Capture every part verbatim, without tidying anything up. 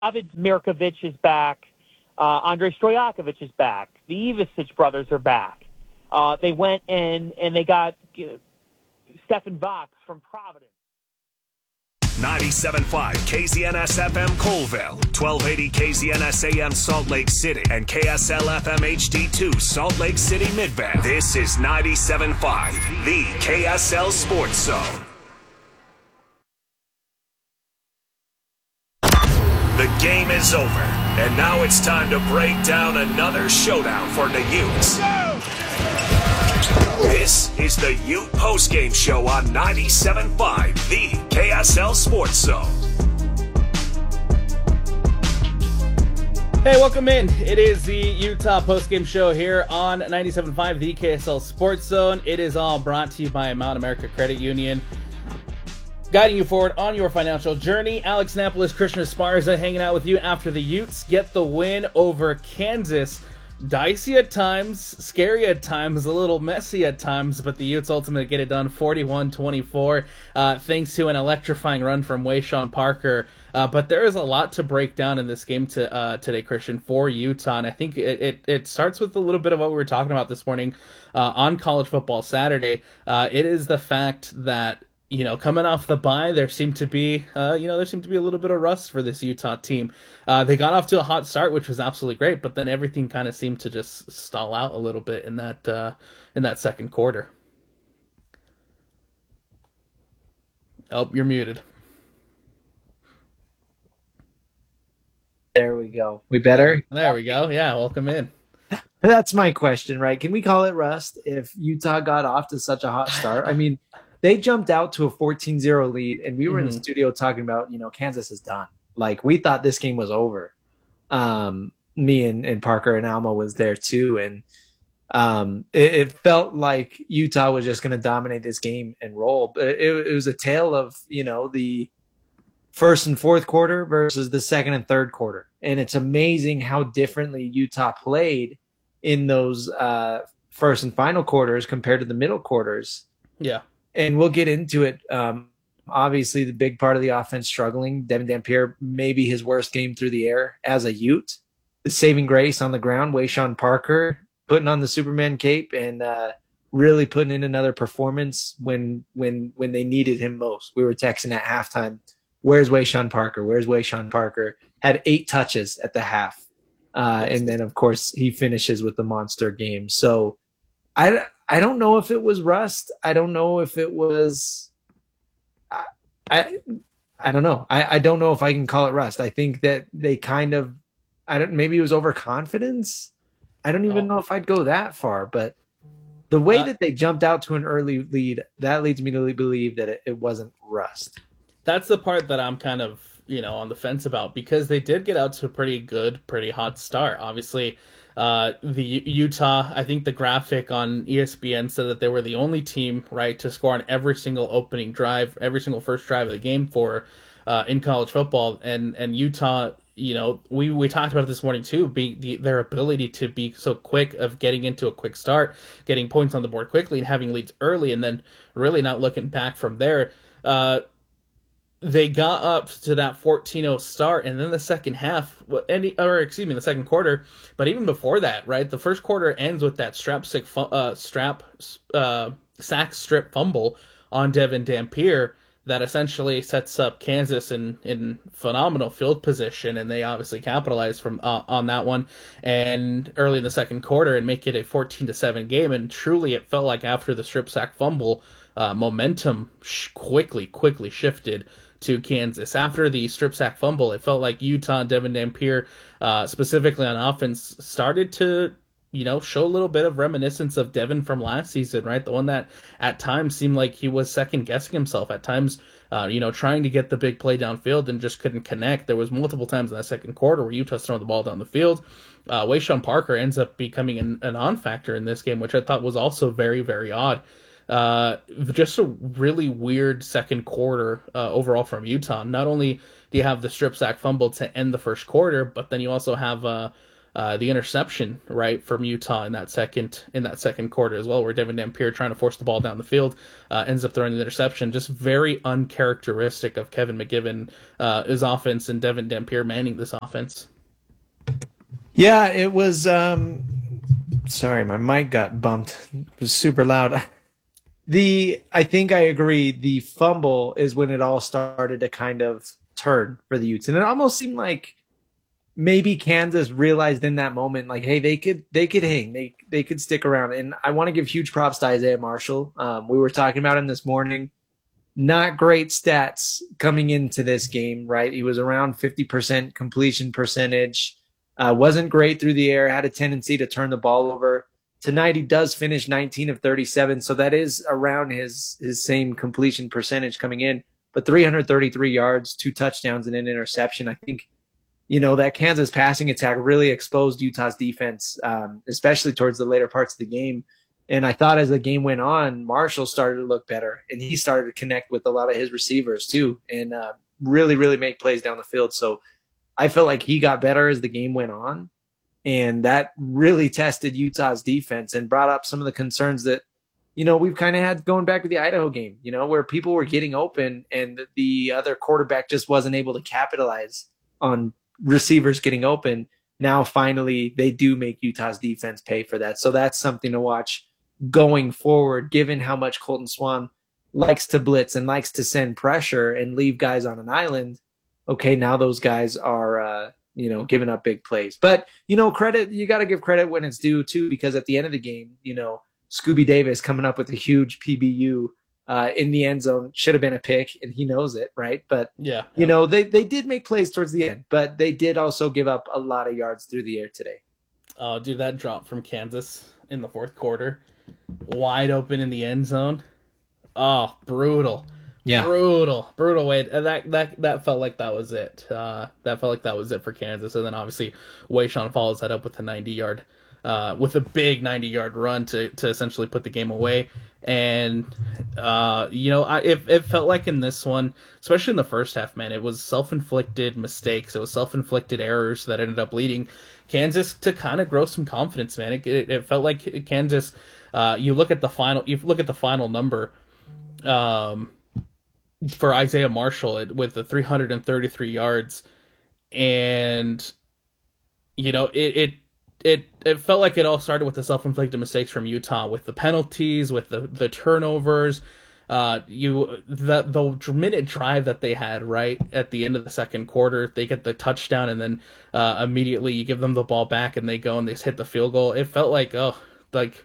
David Mirkovic is back. Uh, Andrei Stojakovic is back. The Ivisic brothers are back. Uh, they went and, and they got you know, Stefan Vox from Providence. ninety-seven point five K Z N S F M Colville, twelve eighty K Z N S A M Salt Lake City, and K S L F M H D two Salt Lake City Midvale. This is ninety-seven point five, the K S L Sports Zone. The game is over, and now it's time to break down another showdown for the Utes. This is the Ute postgame show on ninety-seven point five, the K S L Sports Zone. Hey, welcome in. It is the Utah postgame show here on ninety-seven point five, the K S L Sports Zone. It is all brought to you by Mount America Credit Union, guiding you forward on your financial journey. Alex Napolis, Christian Esparza hanging out with you after the Utes get the win over Kansas. Dicey at times, scary at times, a little messy at times, but the Utes ultimately get it done forty-one twenty-four, uh, thanks to an electrifying run from Wayshawn Parker. Uh, but there is a lot to break down in this game to, uh, today, Christian, for Utah. And I think it, it, it starts with a little bit of what we were talking about this morning uh, on College Football Saturday. Uh, it is the fact that, you know, coming off the bye, there seemed to be, uh, you know, there seemed to be a little bit of rust for this Utah team. Uh, they got off to a hot start, which was absolutely great, but then everything kind of seemed to just stall out a little bit in that uh, in that second quarter. Oh, you're muted. There we go. We better? There we go. Yeah, welcome in. That's my question, right? Can we call it rust if Utah got off to such a hot start? I mean, they jumped out to a fourteen zero lead, and we were mm-hmm. in the studio talking about, you know, Kansas is done. Like, we thought this game was over. Um, me and, and Parker and Alma was there too, and um, it, it felt like Utah was just going to dominate this game and roll. But it, it was a tale of, you know, the first and fourth quarter versus the second and third quarter. And it's amazing how differently Utah played in those uh, first and final quarters compared to the middle quarters. Yeah. And we'll get into it. Um, obviously, the big part of the offense struggling. Devin Dampier, maybe his worst game through the air as a Ute. The saving grace on the ground, Wayshawn Parker putting on the Superman cape and uh, really putting in another performance when when when they needed him most. We were texting at halftime, where's Wayshawn Parker? Where's Wayshawn Parker? Had eight touches at the half. Uh, and then, of course, he finishes with the monster game. So I, I don't know if it was rust. I don't know if it was I I, I don't know. I, I don't know if I can call it rust. I think that they kind of I don't maybe it was overconfidence. I don't even oh. know if I'd go that far, but the way uh, that they jumped out to an early lead, that leads me to believe that it, it wasn't rust. That's the part that I'm kind of, you know, on the fence about, because they did get out to a pretty good, pretty hot start. Obviously, uh, the Utah, I think the graphic on E S P N said that they were the only team, right, to score on every single opening drive, every single first drive of the game for uh, in college football. And and Utah, you know, we, we talked about it this morning too, being the, their ability to be so quick of getting into a quick start, getting points on the board quickly and having leads early, and then really not looking back from there. Uh, They got up to that fourteen oh start, and then the second half, any or excuse me, the second quarter. But even before that, right, the first quarter ends with that strap sick, uh, strap uh, sack strip fumble on Devin Dampier that essentially sets up Kansas in, in phenomenal field position, and they obviously capitalize from uh, on that one and early in the second quarter and make it a fourteen to seven game. And truly, it felt like after the strip sack fumble, uh, momentum sh- quickly quickly shifted to Kansas. After the strip sack fumble, it felt like Utah and Devin Dampier, uh, specifically on offense, started to, you know, show a little bit of reminiscence of Devin from last season, right? The one that at times seemed like he was second guessing himself at times, uh, you know, trying to get the big play downfield and just couldn't connect. There was multiple times in that second quarter where Utah's throwing the ball down the field. Uh, Wayshawn Parker ends up becoming an, an on-factor in this game, which I thought was also very, very odd. Uh, just a really weird second quarter uh, overall from Utah. Not only do you have the strip sack fumble to end the first quarter, but then you also have uh, uh, the interception, right, from Utah in that second in that second quarter as well, where Devin Dampier trying to force the ball down the field uh, ends up throwing the interception. Just very uncharacteristic of Kevin McGibbon, uh, his offense, and Devin Dampier manning this offense. Yeah, it was. Um, sorry, my mic got bumped. It was super loud. The I think I agree. The fumble is when it all started to kind of turn for the Utes, and it almost seemed like maybe Kansas realized in that moment, like, hey, they could they could hang, they they could stick around. And I want to give huge props to Isaiah Marshall. Um, we were talking about him this morning. Not great stats coming into this game, right? He was around fifty percent completion percentage. Uh, wasn't great through the air, had a tendency to turn the ball over. Tonight he does finish nineteen of thirty-seven, so that is around his his same completion percentage coming in. But three hundred thirty-three yards, two touchdowns, and an interception. I think, you know, that Kansas passing attack really exposed Utah's defense, um, especially towards the later parts of the game. And I thought as the game went on, Marshall started to look better, and he started to connect with a lot of his receivers too, and uh, really, really make plays down the field. So I felt like he got better as the game went on, and that really tested Utah's defense and brought up some of the concerns that, you know, we've kind of had going back to the Idaho game, you know, where people were getting open and the other quarterback just wasn't able to capitalize on receivers getting open. Now, finally, they do make Utah's defense pay for that. So that's something to watch going forward, given how much Colton Swan likes to blitz and likes to send pressure and leave guys on an island. Okay, now those guys are, uh, you know, giving up big plays. But, you know, credit, you got to give credit when it's due, too, because at the end of the game, you know, Scooby Davis coming up with a huge P B U uh, in the end zone should have been a pick, and he knows it, right? But, Yeah, you know, they, they did make plays towards the end, but they did also give up a lot of yards through the air today. Oh, dude, that drop from Kansas in the fourth quarter, wide open in the end zone. Oh, brutal. Yeah. Brutal, brutal way. That that that felt like that was it. Uh, that felt like that was it for Kansas, and then obviously Wayshawn follows that up with a ninety-yard, uh, with a big ninety-yard run to to essentially put the game away. And uh, you know, I it, it felt like in this one, especially in the first half, man, it was self-inflicted mistakes. It was self-inflicted errors that ended up leading Kansas to kind of grow some confidence, man. It it, it felt like Kansas. Uh, you look at the final. You look at the final number. Um. For Isaiah Marshall with the three hundred thirty-three yards, and you know it it it it felt like it all started with the self-inflicted mistakes from Utah, with the penalties, with the the turnovers. Uh, you the the minute drive that they had right at the end of the second quarter, they get the touchdown, and then uh, immediately you give them the ball back, and they go and they hit the field goal. It felt like oh like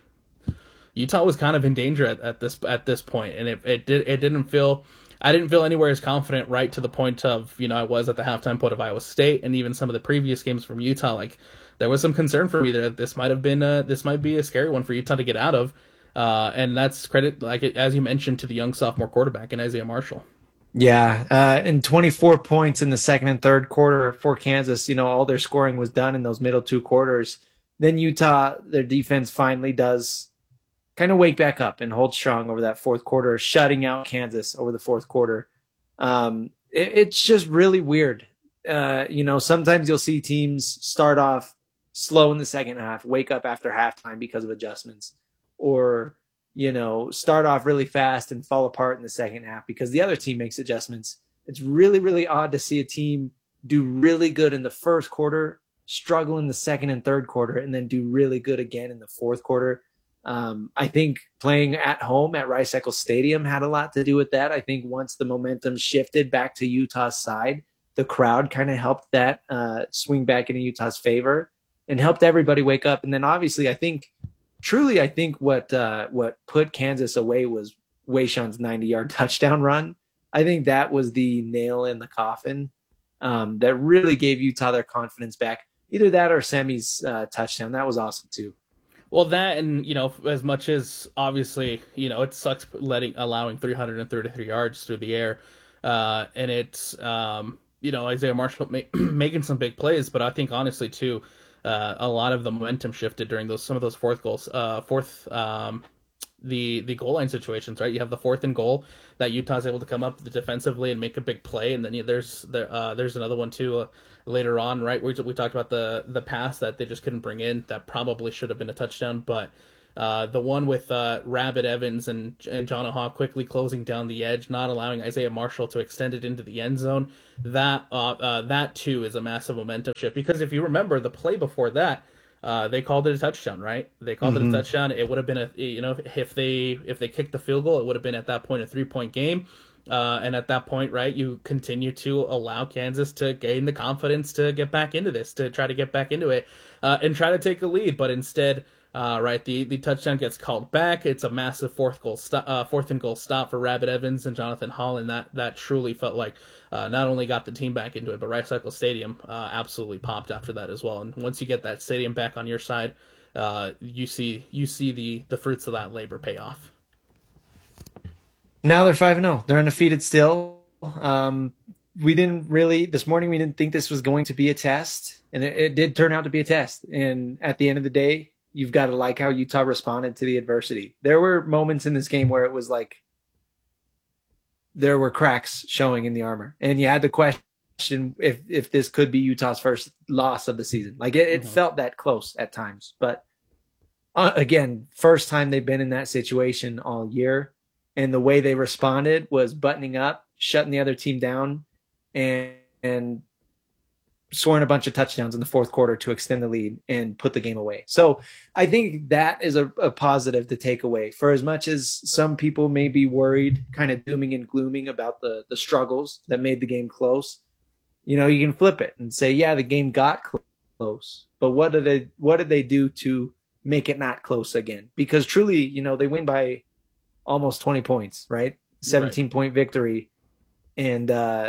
Utah was kind of in danger at, at this at this point, and it it did it didn't feel. I didn't feel anywhere as confident, right, to the point of, you know, I was at the halftime point of Iowa State, and even some of the previous games from Utah. Like, there was some concern for me that this might have been a, this might be a scary one for Utah to get out of, uh, and that's credit, like as you mentioned, to the young sophomore quarterback in Isaiah Marshall. Yeah, uh, and twenty-four points in the second and third quarter for Kansas. You know, all their scoring was done in those middle two quarters. Then Utah, their defense finally does kind of wake back up and hold strong over that fourth quarter, shutting out Kansas over the fourth quarter. Um, it, it's just really weird. Uh, you know, sometimes you'll see teams start off slow in the second half, wake up after halftime because of adjustments, or, you know, start off really fast and fall apart in the second half because the other team makes adjustments. It's really, really odd to see a team do really good in the first quarter, struggle in the second and third quarter, and then do really good again in the fourth quarter. Um, I think playing at home at Rice-Eccles Stadium had a lot to do with that. I think once the momentum shifted back to Utah's side, the crowd kind of helped that uh, swing back into Utah's favor and helped everybody wake up. And then obviously, I think, truly, I think what uh, what put Kansas away was Wayshawn's ninety-yard touchdown run. I think that was the nail in the coffin um, that really gave Utah their confidence back. Either that or Semi's uh, touchdown. That was awesome too. Well, that, and, you know, as much as obviously, you know, it sucks letting allowing three hundred thirty-three yards through the air, uh, and it's um, you know, Isaiah Marshall make, making some big plays, but I think honestly too, uh, a lot of the momentum shifted during those some of those fourth goals, uh, fourth um, the the goal line situations, right? You have the fourth and goal that Utah's able to come up defensively and make a big play, and then you, there's there uh, there's another one too. Uh, later on, right? We, we talked about the the pass that they just couldn't bring in. That probably should have been a touchdown, but uh, the one with uh, Rabbit Evans and, and John O'Haw quickly closing down the edge, not allowing Isaiah Marshall to extend it into the end zone, that uh, uh, that too is a massive momentum shift. Because if you remember the play before that, uh, they called it a touchdown, right? They called mm-hmm. it a touchdown. It would have been a, you know, if they if they kicked the field goal, it would have been at that point a three point game. Uh, and at that point, right, you continue to allow Kansas to gain the confidence to get back into this, to try to get back into it, uh, and try to take a lead. But instead, uh, right, the, the touchdown gets called back. It's a massive fourth goal stop, uh, fourth and goal stop for Rabbit Evans and Jonathan Holland. That that truly felt like uh, not only got the team back into it, but Rice Eccles Stadium uh, absolutely popped after that as well. And once you get that stadium back on your side, uh, you see you see the the fruits of that labor pay off. Now they're five and zero. They're undefeated still. Um, we didn't really this morning. We didn't think this was going to be a test, and it, it did turn out to be a test. And at the end of the day, you've got to like how Utah responded to the adversity. There were moments in this game where it was like there were cracks showing in the armor, and you had to question if if this could be Utah's first loss of the season. Like it, it mm-hmm. felt that close at times, but uh, again, first time they've been in that situation all year. And the way they responded was buttoning up, shutting the other team down, and, and scoring a bunch of touchdowns in the fourth quarter to extend the lead and put the game away. So I think that is a, a positive to take away. For as much as some people may be worried, kind of dooming and glooming about the, the struggles that made the game close, you know, you can flip it and say, yeah, the game got close, but what did they, what did they do to make it not close again? Because truly, you know, they win by almost twenty points, right? seventeen right. point victory. And uh,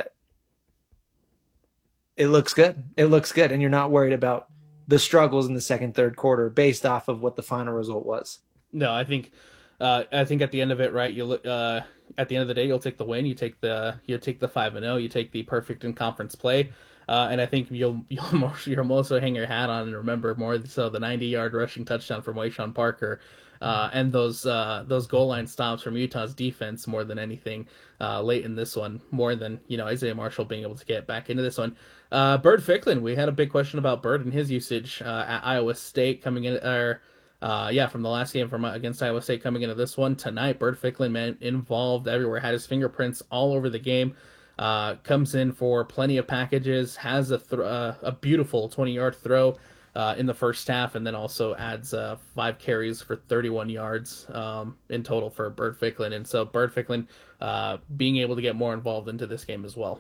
it looks good. It looks good. And you're not worried about the struggles in the second, third quarter based off of what the final result was. No, I think, uh, I think at the end of it, right, you look, uh, at the end of the day, you'll take the win. You take the, you take the five and oh, you take the perfect in conference play. Uh, and I think you'll, you'll, more, you'll also hang your hat on and remember more so the ninety yard rushing touchdown from Wayshawn Parker. Uh, and those uh, those goal line stops from Utah's defense more than anything uh, late in this one, more than, you know, Isaiah Marshall being able to get back into this one. Uh, Bird Ficklin, we had a big question about Bird and his usage uh, at Iowa State coming in, or uh, yeah, from the last game from against Iowa State coming into this one tonight. Bird Ficklin, man, involved everywhere, had his fingerprints all over the game. Uh, comes in for plenty of packages, has a th- uh, a beautiful twenty yard throw. Uh, in the first half, and then also adds uh, five carries for thirty-one yards um, in total for Bird Ficklin. And so Bird Ficklin uh, being able to get more involved into this game as well.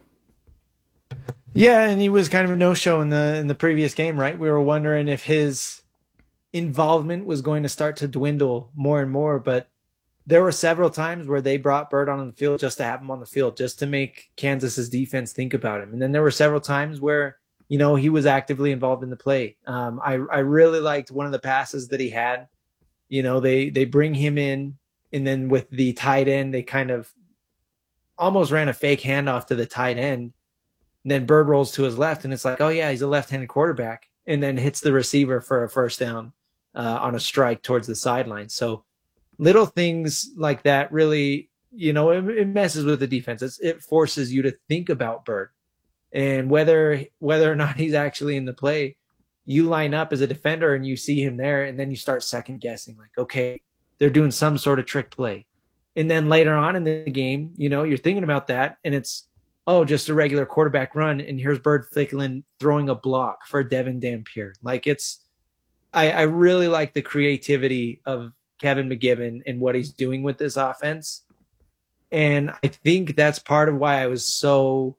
Yeah, and he was kind of a no-show in the in the previous game, right? We were wondering if his involvement was going to start to dwindle more and more, but there were several times where they brought Bird on the field just to have him on the field, just to make Kansas's defense think about him. And then there were several times where, you know, he was actively involved in the play. Um, I, I really liked one of the passes that he had. You know, they, they bring him in, and then with the tight end, they kind of almost ran a fake handoff to the tight end. And then Bird rolls to his left, and it's like, oh, yeah, he's a left-handed quarterback, and then hits the receiver for a first down uh, on a strike towards the sideline. So little things like that really, you know, it, it messes with the defense. It's, it forces you to think about Bird. And whether whether or not he's actually in the play, you line up as a defender and you see him there, and then you start second guessing, like, okay, they're doing some sort of trick play. And then later on in the game, you know, you're thinking about that, and it's, oh, just a regular quarterback run, and here's Bird Ficklin throwing a block for Devin Dampier. Like, it's, I, I really like the creativity of Kevin McGibbon and what he's doing with this offense. And I think that's part of why I was so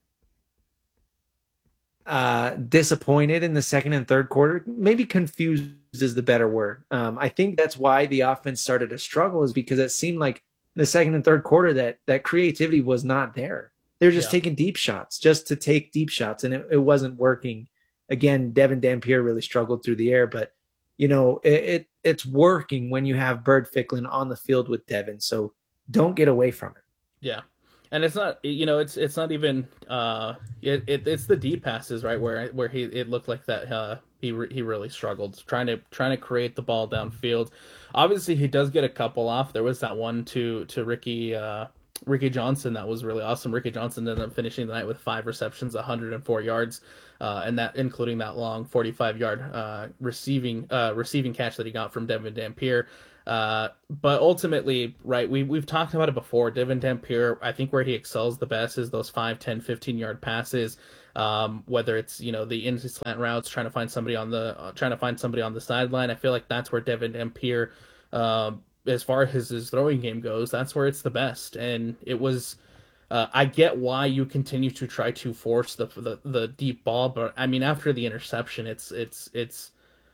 Uh, disappointed in the second and third quarter. Maybe confused is the better word. Um, I think that's why the offense started to struggle, is because it seemed like in the second and third quarter that that creativity was not there. They're just yeah. taking deep shots just to take deep shots, and it, it wasn't working. Again, Devin Dampier really struggled through the air, but you know it, it it's working when you have Bird Ficklin on the field with Devin. So don't get away from it. Yeah. And it's not, you know, it's it's not even, uh, it, it it's the deep passes, right, where where he it looked like that uh, he re, he really struggled trying to trying to create the ball downfield. Obviously, he does get a couple off. There was that one to to Ricky uh, Ricky Johnson, that was really awesome. Ricky Johnson ended up finishing the night with five receptions, one hundred four yards, uh, and that including that long forty-five yard uh, receiving uh, receiving catch that he got from Devin Dampier. Uh, but ultimately, right, we, we've talked about it before. Devin Dampier, I think where he excels the best is those five, ten, fifteen yard passes. Um, whether it's, you know, the inside slant routes, trying to find somebody on the uh, trying to find somebody on the sideline. I feel like that's where Devin Dampier, um, as far as his, his throwing game goes, that's where it's the best. And it was, uh, I get why you continue to try to force the, the the deep ball, but I mean, after the interception, it's it's it's,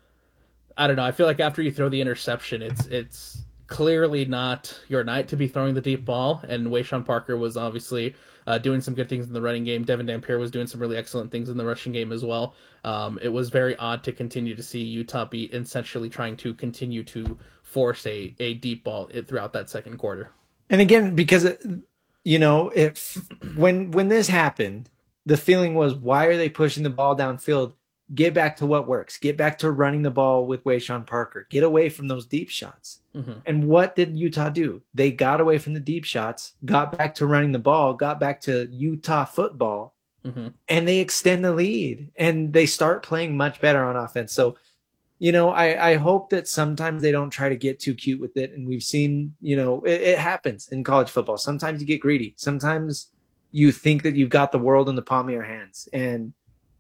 I don't know. I feel like after you throw the interception, it's it's clearly not your night to be throwing the deep ball. And Wayshawn Parker was obviously uh, doing some good things in the running game. Devin Dampier was doing some really excellent things in the rushing game as well. Um, it was very odd to continue to see Utah be essentially trying to continue to force a, a deep ball throughout that second quarter. And again, because, it, you know, if when when this happened, the feeling was, why are they pushing the ball downfield? Get back to what works. Get back to running the ball with Wayshawn Parker. Get away from those deep shots. Mm-hmm. And what did Utah do? They got away from the deep shots, got back to running the ball, got back to Utah football, mm-hmm. and they extend the lead. And they start playing much better on offense. So, you know, I, I hope that sometimes they don't try to get too cute with it. And we've seen, you know, it, it happens in college football. Sometimes you get greedy. Sometimes you think that you've got the world in the palm of your hands. And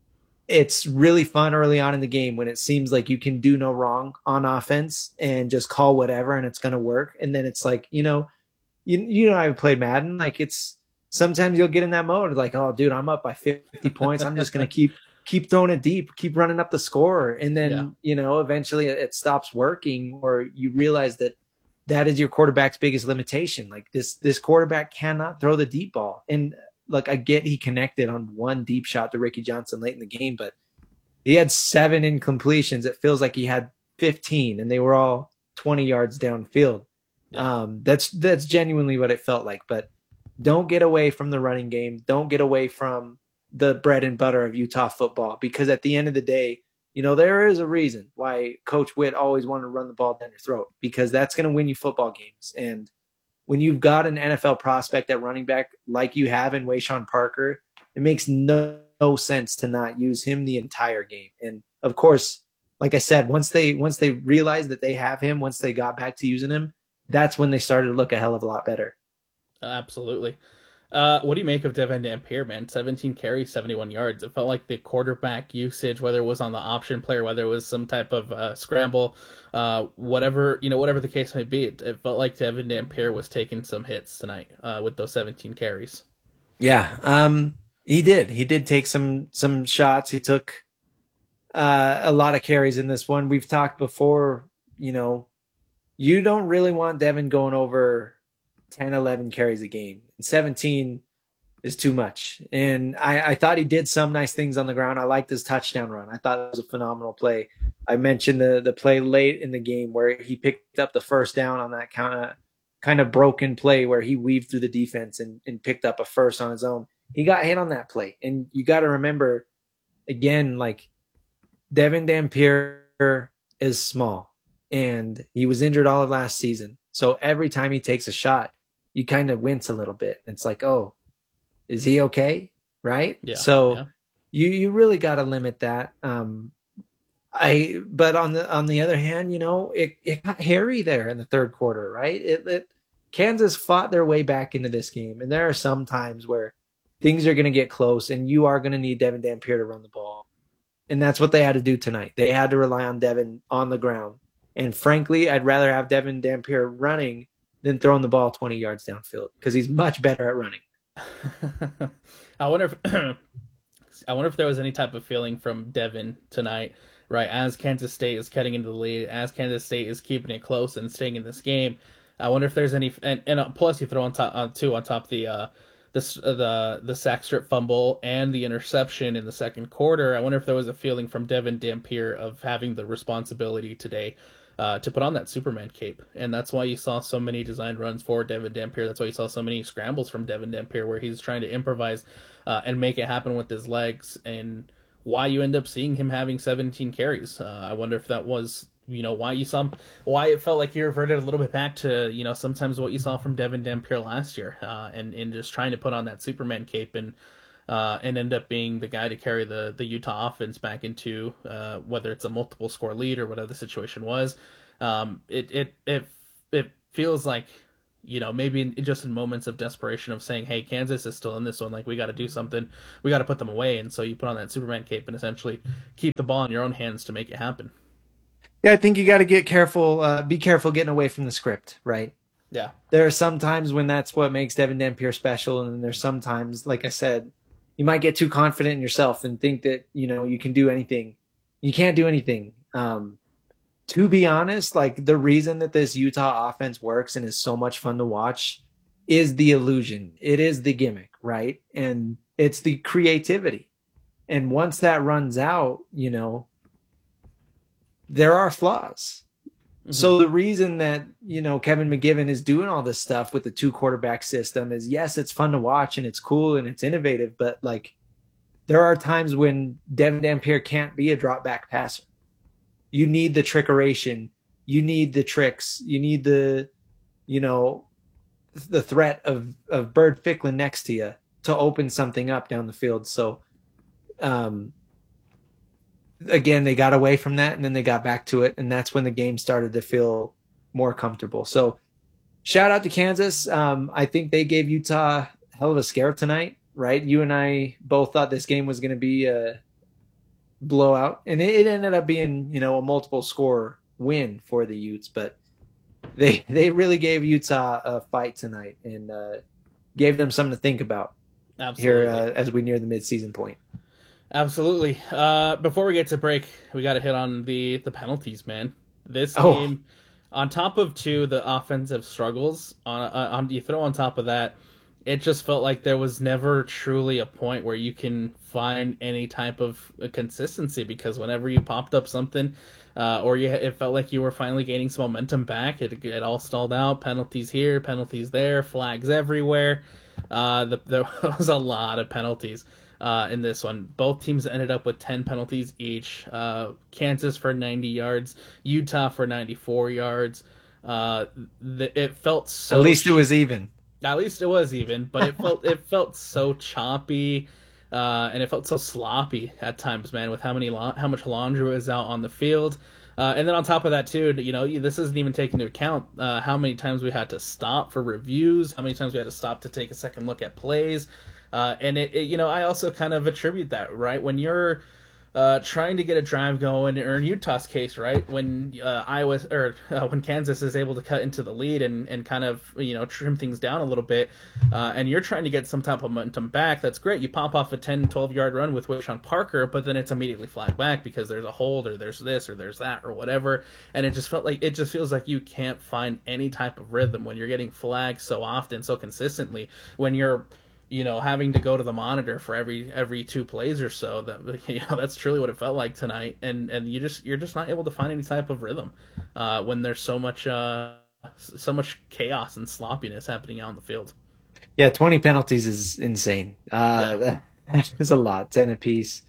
it's really fun early on in the game when it seems like you can do no wrong on offense and just call whatever and it's going to work. And then it's like, you know, you, you know, I've played Madden. Like, it's sometimes you'll get in that mode like, oh dude, I'm up by fifty points. I'm just going to keep, keep throwing it deep, keep running up the score. And then, yeah. you know, eventually it stops working, or you realize that that is your quarterback's biggest limitation. Like this, this quarterback cannot throw the deep ball. And like, I get he connected on one deep shot to Ricky Johnson late in the game, but he had seven incompletions. It feels like he had fifteen, and they were all twenty yards downfield. Yeah. Um, that's that's genuinely what it felt like. But don't get away from the running game. Don't get away from the bread and butter of Utah football, because at the end of the day, you know, there is a reason why Coach Witt always wanted to run the ball down your throat, because that's going to win you football games. And when you've got an N F L prospect at running back like you have in Wayshawn Parker, it makes no, no sense to not use him the entire game. And of course, like I said, once they once they realized that they have him, once they got back to using him, that's when they started to look a hell of a lot better. Absolutely. Uh, what do you make of Devin Dampier, man? seventeen carries, seventy-one yards. It felt like the quarterback usage, whether it was on the option player, whether it was some type of uh, scramble, uh, whatever, you know, whatever the case may be, it, it felt like Devin Dampier was taking some hits tonight uh, with those seventeen carries. Yeah, um, he did. He did take some some shots. He took uh, a lot of carries in this one. We've talked before, you know, you don't really want Devin going over ten, eleven carries a game. seventeen is too much. And I, I thought he did some nice things on the ground. I liked his touchdown run. I thought it was a phenomenal play. I mentioned the the play late in the game where he picked up the first down on that kind of kind of broken play where he weaved through the defense and, and picked up a first on his own. He got hit on that play. And you got to remember, again, like Devin Dampier is small, and he was injured all of last season. So every time he takes a shot, you kind of wince a little bit. It's like, oh, is he okay? Right. Yeah. So yeah. you, you really got to limit that. Um, I, but on the, on the other hand, you know, it, it got hairy there in the third quarter, right? It, it Kansas fought their way back into this game. And there are some times where things are going to get close and you are going to need Devin Dampier to run the ball. And that's what they had to do tonight. They had to rely on Devin on the ground. And frankly, I'd rather have Devin Dampier running than throwing the ball twenty yards downfield, because he's much better at running. I wonder if I wonder if there was any type of feeling from Devin tonight, right? As Kansas State is cutting into the lead, as Kansas State is keeping it close and staying in this game. I wonder if there's any, and, and plus you throw on top on two on top the uh, the the the sack strip fumble and the interception in the second quarter. I wonder if there was a feeling from Devin Dampier of having the responsibility today Uh, to put on that Superman cape. And that's why you saw so many designed runs for Devin Dampier. That's why you saw so many scrambles from Devin Dampier where he's trying to improvise uh, and make it happen with his legs, and why you end up seeing him having seventeen carries. Uh, I wonder if that was you know, why you saw, why it felt like you reverted a little bit back to, you know, sometimes what you saw from Devin Dampier last year, uh, and and just trying to put on that Superman cape and uh, and end up being the guy to carry the the Utah offense back into uh, whether it's a multiple score lead or whatever the situation was. Um, it it it it feels like, you know, maybe in, just in moments of desperation of saying, hey, Kansas is still in this one, like we got to do something, we got to put them away, and so you put on that Superman cape and essentially keep the ball in your own hands to make it happen. Yeah, I think you got to get careful, uh, be careful getting away from the script, right? Yeah. There are some times when that's what makes Devin Dampier special, and then there's sometimes, like I said, you might get too confident in yourself and think that, you know, you can do anything. You can't do anything. Um, to be honest, like the reason that this Utah offense works and is so much fun to watch is the illusion. It is the gimmick, right? And it's the creativity. And once that runs out, you know, there are flaws. Mm-hmm. So the reason that, you know, Kevin McGivern is doing all this stuff with the two quarterback system is, yes, it's fun to watch and it's cool and it's innovative, but like there are times when Devin Dampier can't be a drop back passer. You need the trickeration. You need the tricks. You need the, you know, the threat of, of Bird Ficklin next to you to open something up down the field. So, um, again, they got away from that and then they got back to it. And that's when the game started to feel more comfortable. So shout out to Kansas. Um, I think they gave Utah a hell of a scare tonight, right? You and I both thought this game was going to be a blowout, and it, it ended up being, you know, a multiple score win for the Utes, but they, they really gave Utah a fight tonight and uh, gave them something to think about. Absolutely. Here uh, as we near the midseason point. Absolutely. Uh, before we get to break, we got to hit on the, the penalties, man. This oh. game, on top of two, the offensive struggles, on, uh, on you throw on top of that, it just felt like there was never truly a point where you can find any type of consistency, because whenever you popped up something, uh, or you, it felt like you were finally gaining some momentum back, it, it all stalled out. Penalties here, penalties there, flags everywhere. Uh, the, there was a lot of penalties. Uh, in this one, both teams ended up with ten penalties each. Uh, Kansas for ninety yards, Utah for ninety-four yards. Uh, the, it felt so. At least it was even. At least it was even, but it felt it felt so choppy, uh, and it felt so sloppy at times, man. With how many la- how much laundry was out on the field, uh, and then on top of that too, you know, this isn't even taking into account uh, how many times we had to stop for reviews, how many times we had to stop to take a second look at plays. Uh, and it, it, you know, I also kind of attribute that, right? When you're uh, trying to get a drive going, or in Utah's case, right, when uh, Iowa or uh, when Kansas is able to cut into the lead and, and kind of, you know, trim things down a little bit, uh, and you're trying to get some type of momentum back, that's great. You pop off a ten, twelve yard run with Wayshawn Parker, but then it's immediately flagged back because there's a hold or there's this or there's that or whatever. And it just felt like, it just feels like you can't find any type of rhythm when you're getting flagged so often, so consistently, when you're, you know, having to go to the monitor for every every two plays or so. That, you know, that's truly what it felt like tonight. And and you just you're just not able to find any type of rhythm uh, when there's so much uh, so much chaos and sloppiness happening out on the field. Yeah, twenty penalties is insane. Uh, yeah. That is a lot, ten apiece.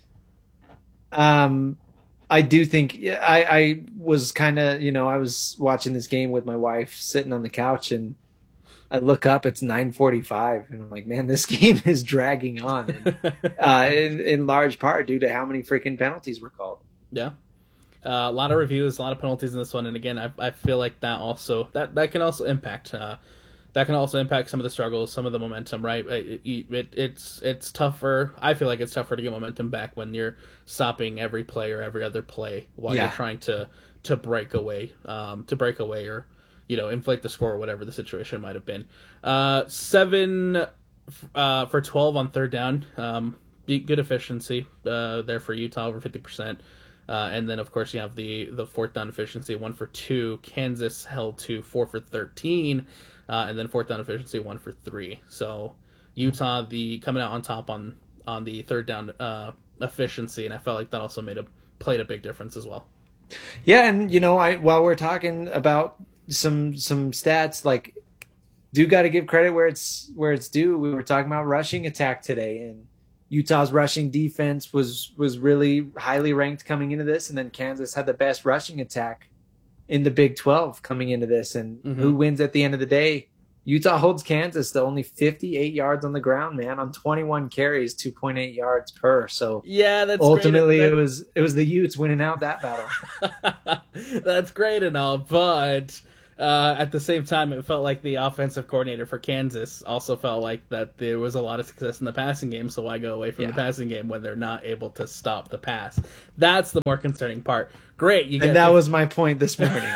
Um, I do think I I was kind of, you know, I was watching this game with my wife sitting on the couch, and I look up, it's nine forty-five, and I'm like, man, this game is dragging on, and, uh, in, in large part due to how many freaking penalties were called. Yeah. Uh, a lot of reviews, a lot of penalties in this one, and again, I, I feel like that also, that, that can also impact, uh, that can also impact some of the struggles, some of the momentum, right? It, it, it's it's tougher, I feel like it's tougher to get momentum back when you're stopping every play or every other play while yeah. you're trying to, to break away, um, to break away or, you know, inflate the score or whatever the situation might have been. Uh, seven uh, for twelve on third down. Um, good efficiency uh, there for Utah, over fifty percent. Uh, and then, of course, you have the, the fourth down efficiency, one for two. Kansas held to four for thirteen. Uh, and then fourth down efficiency, one for three. So Utah, the coming out on top on, on the third down uh, efficiency. And I felt like that also made a played a big difference as well. Yeah, and, you know, I while we're talking about some some stats, like, do got to give credit where it's where it's due. We were talking about rushing attack today, and Utah's rushing defense was was really highly ranked coming into this, and then Kansas had the best rushing attack in the Big twelve coming into this, and Mm-hmm. who wins at the end of the day. Utah holds Kansas to only fifty-eight yards on the ground, man, on twenty-one carries, two point eight yards per. So Yeah, that's ultimately great. it was it was the Utes winning out that battle. That's great and all, but uh, at the same time, it felt like the offensive coordinator for Kansas also felt like that there was a lot of success in the passing game, so why go away from Yeah. the passing game when they're not able to stop the pass? That's the more concerning part. Great, you get And that was my point this morning.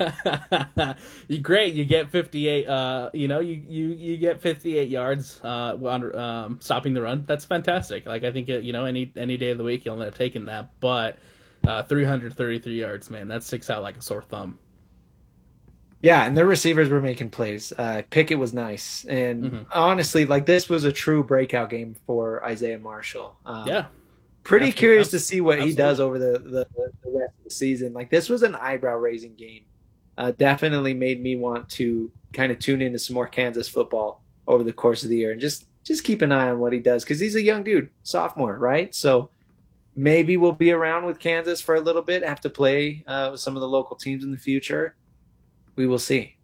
you great. You get fifty-eight. Uh, you know, you you you get fifty-eight yards. Uh, on um, stopping the run. That's fantastic. Like I think it, you know, any any day of the week you'll end up taking that. But uh, three hundred thirty-three yards, man, that sticks out like a sore thumb. Yeah, and their receivers were making plays. Uh, Pickett was nice, and Mhm. honestly, like this was a true breakout game for Isaiah Marshall. Um, Yeah. pretty Absolutely. curious to see what he Absolutely. does over the, the, the rest of the season. Like this was an eyebrow raising game. Uh, definitely made me want to kind of tune into some more Kansas football over the course of the year and just just keep an eye on what he does because he's a young dude, sophomore, right? So maybe we'll be around with Kansas for a little bit. Have to play uh, with some of the local teams in the future. We will see.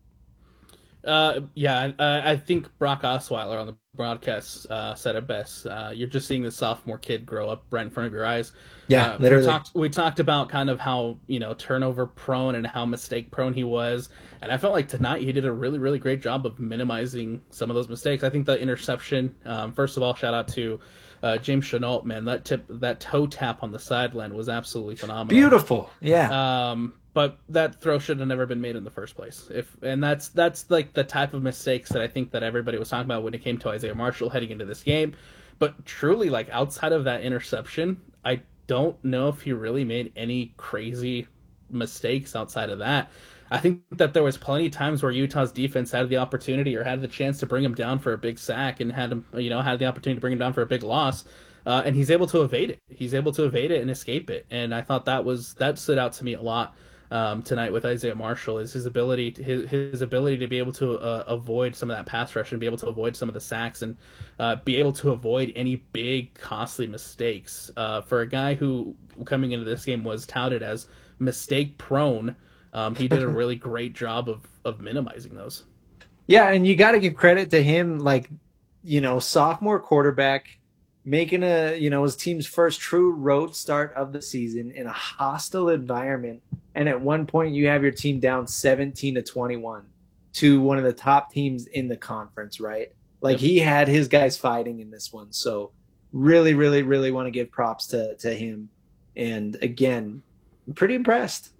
Uh, yeah, I, I think Brock Osweiler on the broadcast uh, said it best. Uh, you're just seeing the sophomore kid grow up right in front of your eyes. Yeah, Uh, literally. We talked, we talked about kind of how, you know, turnover prone and how mistake prone he was. And I felt like tonight he did a really, really great job of minimizing some of those mistakes. I think the interception, um, first of all, shout out to uh, James Chenault, man. That tip, that toe tap on the sideline was absolutely phenomenal. Beautiful. Yeah. Um, but that throw should have never been made in the first place. If and that's that's like the type of mistakes that I think that everybody was talking about when it came to Isaiah Marshall heading into this game. But truly, like outside of that interception, I don't know if he really made any crazy mistakes outside of that. I think that there was plenty of times where Utah's defense had the opportunity or had the chance to bring him down for a big sack and had him, you know, had the opportunity to bring him down for a big loss. Uh, and he's able to evade it. He's able to evade it and escape it. And I thought that was that stood out to me a lot um, tonight with Isaiah Marshall is his ability to, his his ability to be able to uh, avoid some of that pass rush and be able to avoid some of the sacks and uh, be able to avoid any big costly mistakes. Uh, for a guy who coming into this game was touted as mistake prone, um, he did a really great job of of minimizing those. Yeah, and you got to give credit to him, like, you know, sophomore quarterback making a, you know, his team's first true road start of the season in a hostile environment. And at one point you have your team down seventeen to twenty-one to one of the top teams in the conference, right? Like Yep. he had his guys fighting in this one. So really, really, really want to give props to, to him. And again, I'm pretty impressed.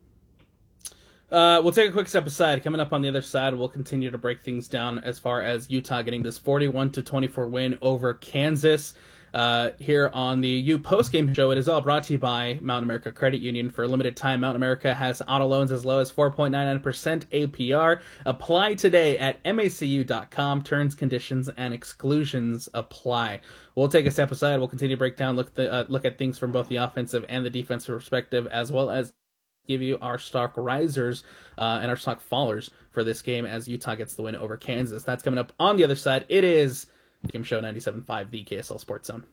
Uh, we'll take a quick step aside. Coming up on the other side, we'll continue to break things down as far as Utah getting this forty-one to twenty-four win over Kansas. Uh, here on the U postgame show, it is all brought to you by Mountain America Credit Union. For a limited time, Mountain America has auto loans as low as four point nine nine percent A P R. Apply today at M A C U dot com. Terms, conditions, and exclusions apply. We'll take a step aside. We'll continue to break down, look, the, uh, look at things from both the offensive and the defensive perspective, as well as give you our stock risers uh, and our stock fallers for this game as Utah gets the win over Kansas. That's coming up on the other side. It is Game Show ninety-seven point five, the K S L Sports Zone.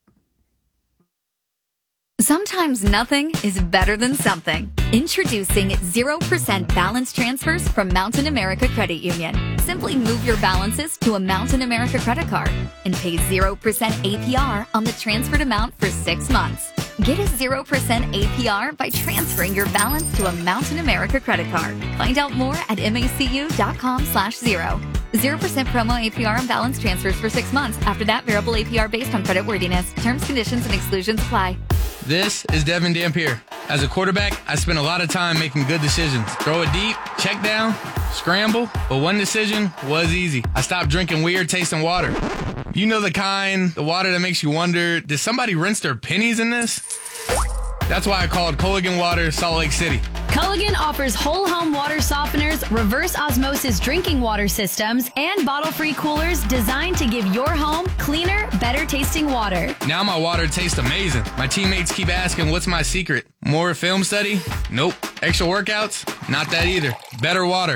Sometimes nothing is better than something. Introducing zero percent balance transfers from Mountain America Credit Union. Simply move your balances to a Mountain America credit card and pay zero percent A P R on the transferred amount for six months. Get a zero percent A P R by transferring your balance to a Mountain America credit card. Find out more at M A C U dot com slash zero. zero percent promo A P R on balance transfers for six months. After that, variable A P R based on credit worthiness. Terms, conditions, and exclusions apply. This is Devin Dampier. As a quarterback, I spent a lot of time making good decisions. Throw it deep, check down, scramble, but one decision was easy. I stopped drinking weird tasting water. You know the kind, the water that makes you wonder, did somebody rinse their pennies in this? That's why I called Culligan Water Salt Lake City. Culligan offers whole home water softeners, reverse osmosis drinking water systems, and bottle-free coolers designed to give your home cleaner, better tasting water. Now my water tastes amazing. My teammates keep asking, what's my secret? More film study? Nope. Extra workouts? Not that either. Better water.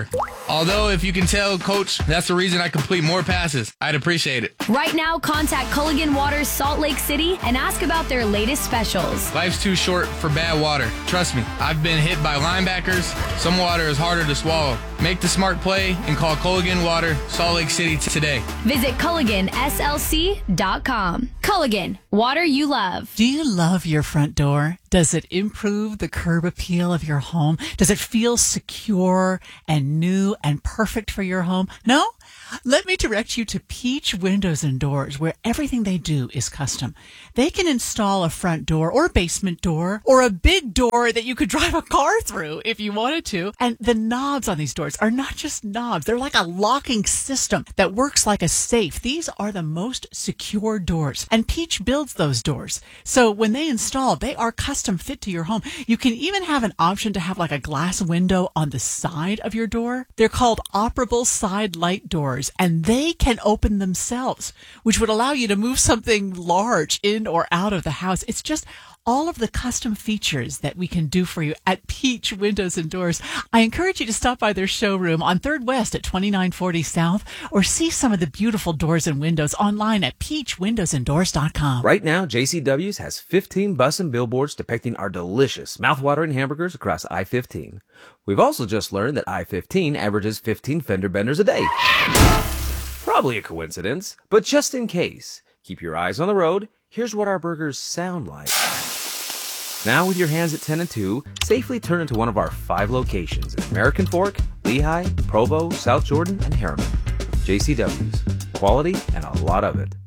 Although, if you can tell, Coach, that's the reason I complete more passes. I'd appreciate it. Right now, contact Culligan Water Salt Lake City and ask about their latest specials. Life's too short for bad water. Trust me, I've been hit by linebackers. Some water is harder to swallow. Make the smart play and call Culligan Water Salt Lake City today. Visit Culligan S L C dot com. Culligan, water you love. Do you love your front door? Does it improve the curb appeal of your home? Does it feel secure and new and perfect for your home? No? Let me direct you to Peach Windows and Doors, where everything they do is custom. They can install a front door or a basement door or a big door that you could drive a car through if you wanted to. And the knobs on these doors are not just knobs. They're like a locking system that works like a safe. These are the most secure doors, and Peach builds those doors. So when they install, they are custom fit to your home. You can even have an option to have like a glass window on the side of your door. They're called operable side light doors, and they can open themselves, which would allow you to move something large in or out of the house. It's just all of the custom features that we can do for you at Peach Windows and Doors. I encourage you to stop by their showroom on third West at twenty-nine forty South, or see some of the beautiful doors and windows online at peach windows and doors dot com. Right now, J C W's has fifteen bus and billboards depicting our delicious, mouthwatering hamburgers across I fifteen. We've also just learned that I fifteen averages fifteen fender benders a day. Probably a coincidence, but just in case, keep your eyes on the road. Here's what our burgers sound like. Now, with your hands at ten and two, safely turn into one of our five locations in American Fork, Lehigh, Provo, South Jordan, and Harriman. J C W's. Quality and a lot of it.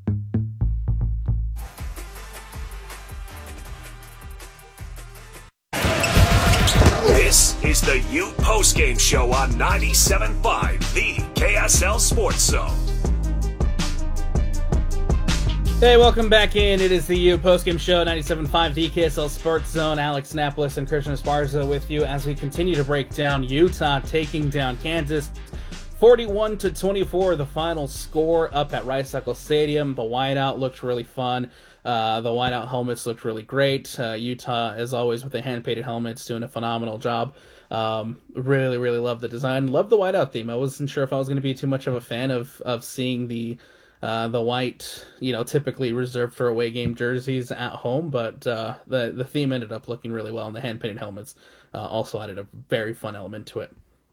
This is the Ute Postgame Show on ninety-seven point five, the K S L Sports Zone. Hey, welcome back in. It is the U postgame show, ninety-seven point five, the K S L Sports Zone. Alex Napolis and Christian Esparza with you as we continue to break down Utah taking down Kansas. forty-one to twenty-four, the final score up at Rice Eccles Stadium. The whiteout looked really fun. Uh, the whiteout helmets looked really great. Uh, Utah, as always, with the hand-painted helmets, doing a phenomenal job. Um, really, really love the design. Love the whiteout theme. I wasn't sure if I was going to be too much of a fan of of seeing the Uh, the white, you know, typically reserved for away game jerseys at home, but uh, the the theme ended up looking really well, and the hand painted helmets uh, also added a very fun element to it.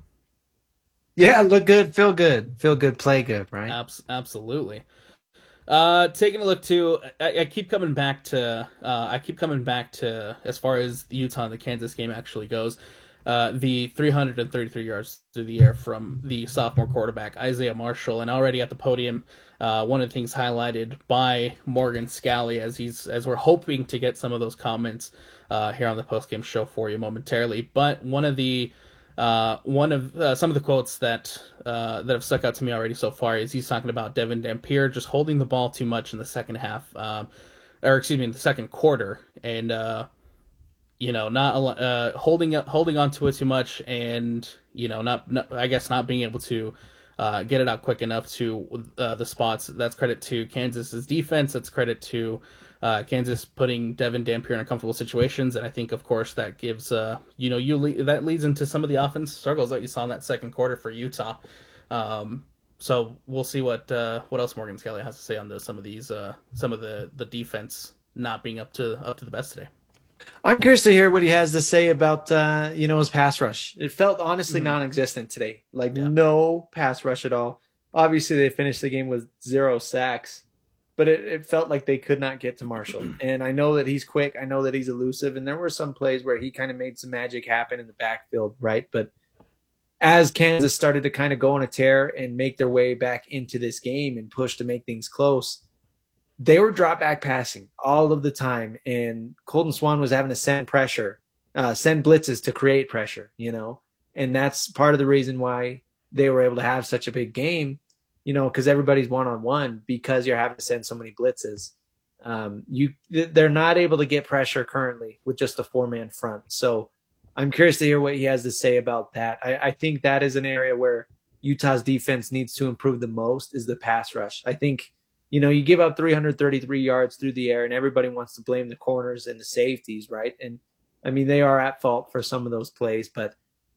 Yeah, look good, feel good, feel good, play good, right? Abs- absolutely. Uh, taking a look to, I, I keep coming back to, uh, I keep coming back to as far as the Utah and the Kansas game actually goes. Uh, the three hundred thirty-three yards through the air from the sophomore quarterback, Isaiah Marshall, and already at the podium, uh, one of the things highlighted by Morgan Scally as he's as we're hoping to get some of those comments uh, here on the postgame show for you momentarily. But one of the uh, one of uh, some of the quotes that uh, that have stuck out to me already so far is he's talking about Devin Dampier just holding the ball too much in the second half, uh, or excuse me, in the second quarter, and uh, you know, not uh, holding up, holding on to it too much, and you know, not, not I guess not being able to uh, get it out quick enough to uh, the spots. That's credit to Kansas's defense. That's credit to uh, Kansas putting Devin Dampier in uncomfortable situations, and I think, of course, that gives uh, you know, you le- that leads into some of the offense struggles that you saw in that second quarter for Utah. Um, so we'll see what uh, what else Morgan Scally has to say on the, some of these uh, some of the, the defense not being up to up to the best today. I'm curious to hear what he has to say about, uh, you know, his pass rush. It felt honestly Mm-hmm. non-existent today. Like Yeah. no pass rush at all. Obviously, they finished the game with zero sacks, but it, it felt like they could not get to Marshall. And I know that he's quick. I know that he's elusive. And there were some plays where he kind of made some magic happen in the backfield, right? But as Kansas started to kind of go on a tear and make their way back into this game and push to make things close, they were drop back passing all of the time, and Colton Swan was having to send pressure, uh, send blitzes to create pressure, you know, and that's part of the reason why they were able to have such a big game, you know, because everybody's one-on-one because you're having to send so many blitzes. Um, you, they're not able to get pressure currently with just a four-man front. So I'm curious to hear what he has to say about that. I, I think that is an area where Utah's defense needs to improve the most is the pass rush. I think, you know, you give up three hundred thirty-three yards through the air and everybody wants to blame the corners and the safeties, right? And I mean, they are at fault for some of those plays, but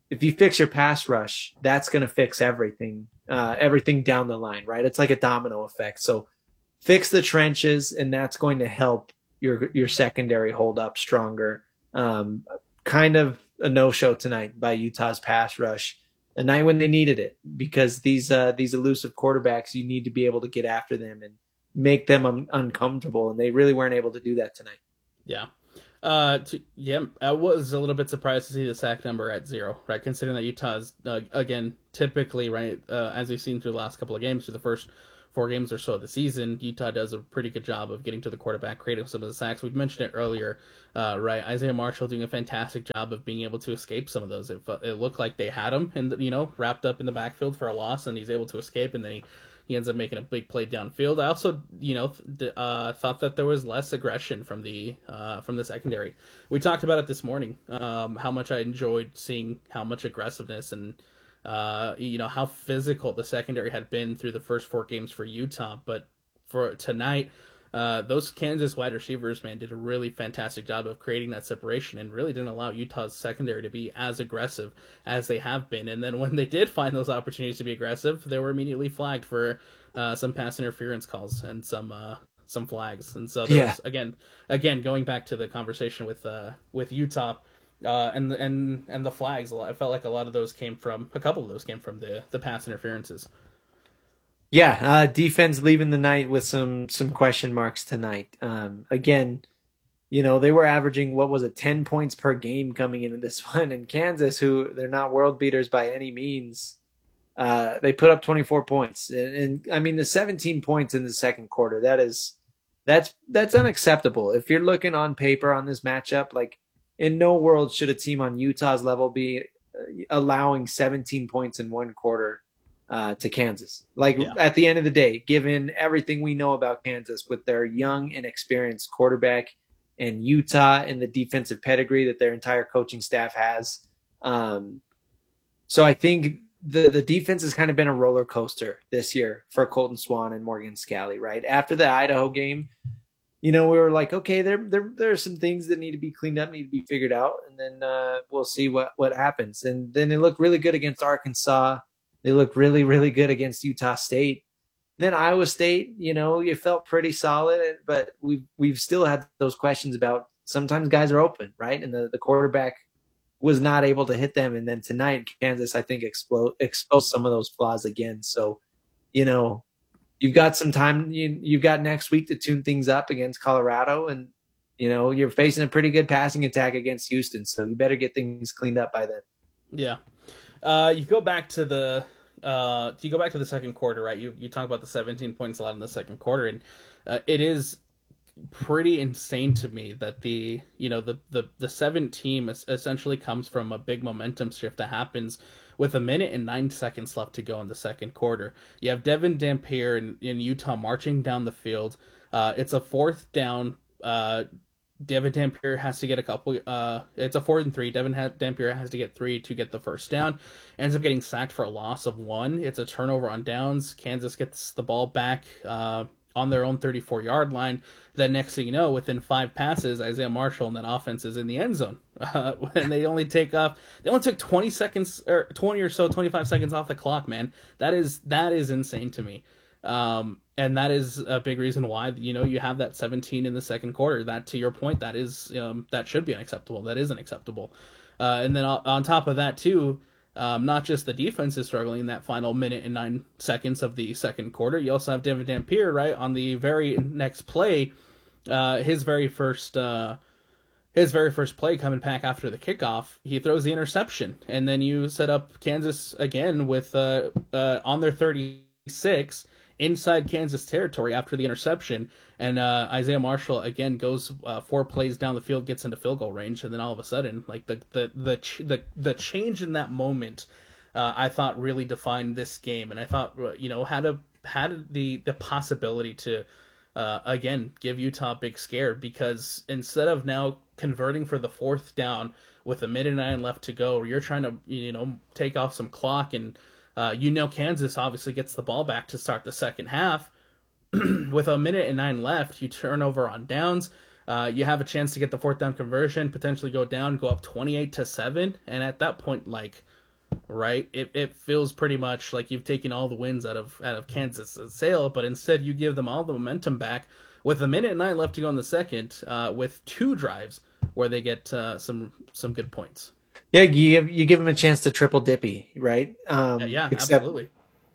if you fix your pass rush, that's going to fix everything, uh, everything down the line, right? It's like a domino effect. So fix the trenches, and that's going to help your your secondary hold up stronger. Um, kind of a no-show tonight by Utah's pass rush, a night when they needed it, because these uh, these elusive quarterbacks, you need to be able to get after them and make them un- uncomfortable, and they really weren't able to do that tonight. Yeah. Uh, to, yeah, I was a little bit surprised to see the sack number at zero, right? Considering that Utah's, uh, again, typically, right, uh, as we've seen through the last couple of games, through the first four games or so of the season, Utah does a pretty good job of getting to the quarterback, creating some of the sacks. We've mentioned it earlier, uh, right? Isaiah Marshall doing a fantastic job of being able to escape some of those. It, it looked like they had him, and you know, wrapped up in the backfield for a loss, and he's able to escape, and then he He ends up making a big play downfield. I also, you know, th- uh, thought that there was less aggression from the uh, from the secondary. We talked about it this morning. Um, how much I enjoyed seeing how much aggressiveness and uh, you know how physical the secondary had been through the first four games for Utah. But for tonight, uh, those Kansas wide receivers, man, did a really fantastic job of creating that separation and really didn't allow Utah's secondary to be as aggressive as they have been. And then when they did find those opportunities to be aggressive, they were immediately flagged for uh, some pass interference calls and some uh, some flags. And so there Yeah. was, again, again going back to the conversation with uh, with Utah uh, and and and the flags, I felt like a lot of those came from a couple of those came from the the pass interferences. Yeah, uh, defense leaving the night with some some question marks tonight. Um, again, you know, they were averaging, what was it, ten points per game coming into this one. And Kansas, who they're not world beaters by any means, uh, they put up twenty-four points. And, and I mean, the seventeen points in the second quarter, that is, that's that's unacceptable. If you're looking on paper on this matchup, like in no world should a team on Utah's level be allowing seventeen points in one quarter uh, to Kansas. Like Yeah. at the end of the day, given everything we know about Kansas with their young and experienced quarterback, and Utah and the defensive pedigree that their entire coaching staff has. Um, so I think the, the defense has kind of been a roller coaster this year for Colton Swan and Morgan Scalley, right? After the Idaho game, you know, we were like, okay, there, there, there are some things that need to be cleaned up, need to be figured out. And then uh, we'll see what, what happens. And then they look really good against Arkansas. They look really, really good against Utah State. Then Iowa State, you know, you felt pretty solid, but we've we've still had those questions about sometimes guys are open, right? And the, the quarterback was not able to hit them. And then tonight, Kansas, I think, explode, exposed some of those flaws again. So, you know, you've got some time. You, you've got next week to tune things up against Colorado. And, you know, you're facing a pretty good passing attack against Houston. So you better get things cleaned up by then. Yeah. Uh, you go back to the uh, you go back to the second quarter, right? You you talk about the seventeen points allowed in the second quarter, and uh, it is pretty insane to me that the you know the the the seventeen essentially comes from a big momentum shift that happens with a minute and nine seconds left to go in the second quarter. You have Devin Dampier in, in Utah marching down the field. Uh, it's a fourth down. Uh, Devin Dampier has to get a couple. Uh, it's a fourth and three. Devin ha- Dampier has to get three to get the first down. Ends up getting sacked for a loss of one. It's a turnover on downs. Kansas gets the ball back uh, on their own thirty-four yard line. Then next thing you know, within five passes, Isaiah Marshall and that offense is in the end zone. Uh, and they only take off. They only took twenty seconds or twenty or so, twenty-five seconds off the clock. Man, that is that is insane to me. Um, and that is a big reason why, you know, you have that seventeen in the second quarter. That, to your point, that is um, that should be unacceptable. That is unacceptable. Uh, and then on top of that, too, um, not just the defense is struggling in that final minute and nine seconds of the second quarter. You also have Devin Dampier, right, on the very next play, uh, his very first uh, his very first play coming back after the kickoff. He throws the interception, and then you set up Kansas again with uh, uh, on their thirty-six. Inside Kansas territory after the interception, and uh, Isaiah Marshall again goes uh, four plays down the field, gets into field goal range, and then all of a sudden, like the the the ch- the, the change in that moment, uh, I thought really defined this game, and I thought you know had a had the the possibility to uh, again give Utah a big scare, because instead of now converting for the fourth down with a minute and nine left to go, you're trying to you know take off some clock and. Uh, you know, Kansas obviously gets the ball back to start the second half. With a minute and nine left, you turn over on downs. Uh, you have a chance to get the fourth down conversion, potentially go down, go up twenty-eight to seven. And at that point, like, right? It it feels pretty much like you've taken all the wins out of out of Kansas' sail, but instead you give them all the momentum back with a minute and nine left to go in the second, uh, with two drives where they get uh, some some good points. Yeah, you give you give them a chance to triple dippy, right? Um, Yeah, yeah except, absolutely.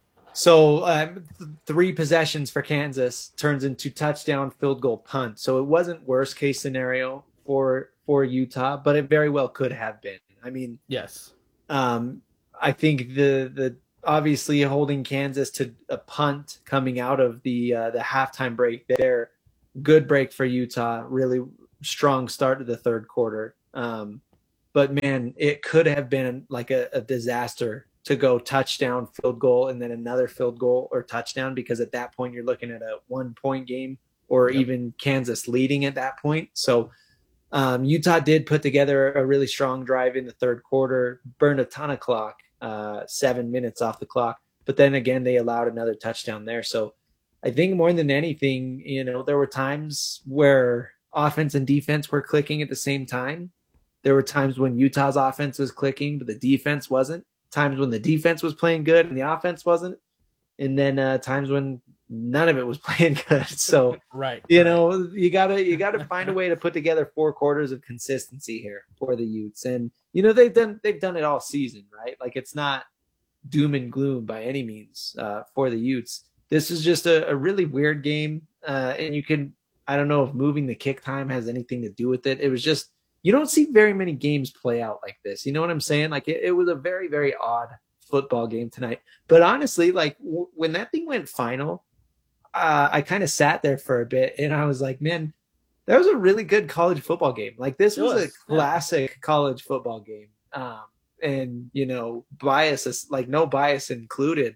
So um, th- three possessions for Kansas turns into touchdown, field goal, punt. So it wasn't worst case scenario for for Utah, but it very well could have been. I mean, yes. Um, I think the the obviously holding Kansas to a punt coming out of the uh, the halftime break there, good break for Utah. Really strong start to the third quarter. Um, but man, it could have been like a, a disaster to go touchdown, field goal, and then another field goal or touchdown, because at that point you're looking at a one point game or Yep. even Kansas leading at that point. So um, Utah did put together a really strong drive in the third quarter, burned a ton of clock, uh, seven minutes off the clock. But then again, they allowed another touchdown there. So I think more than anything, you know, there were times where offense and defense were clicking at the same time. There were times when Utah's offense was clicking, but the defense wasn't. Times when the defense was playing good and the offense wasn't. And then uh, times when none of it was playing good. So, right. you know, you gotta you gotta find a way to put together four quarters of consistency here for the Utes. And you know, they've done they've done it all season, right? Like, it's not doom and gloom by any means uh, for the Utes. This is just a, a really weird game, uh, and you can I don't know if moving the kick time has anything to do with it. It was just, you don't see very many games play out like this. You know what I'm saying? Like, it, it was a very, very odd football game tonight. But honestly, like, w- when that thing went final, uh, I kind of sat there for a bit and I was like, man, that was a really good college football game. Like, this was, was a classic yeah. college football game. Um, and, you know, bias, like no bias included.